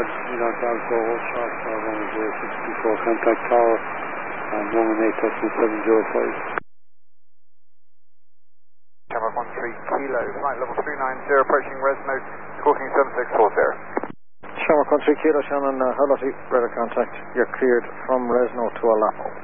United Alpha, Short, 1064, contact tower, and 118.705. Tower 13 Kilo, flight level 390, approaching Resno, squawking 7640. Shamrock 13 Kilo, Shannon, hello, radar contact. You're cleared from Resno to Alapo.